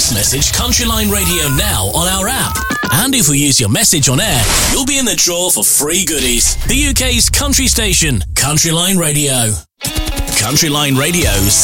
Just message Countryline Radio now on our app. And if we use your message on air, you'll be in the draw for free goodies. The UK's country station, Countryline Radio. Countryline Radio